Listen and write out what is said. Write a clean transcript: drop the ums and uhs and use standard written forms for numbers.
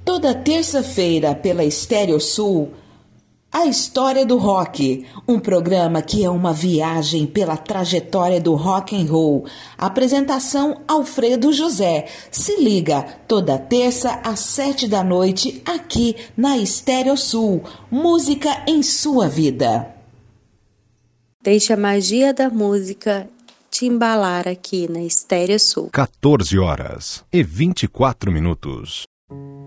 Toda terça-feira pela Estéreo Sul, A História do Rock, um programa que é uma viagem pela trajetória do rock and roll. Apresentação Alfredo José. Se liga, toda terça às 7 da noite, aqui na Estéreo Sul. Música em sua vida. Deixa a magia da música te embalar aqui na Estéreo Sul. 14 horas e 24 minutos.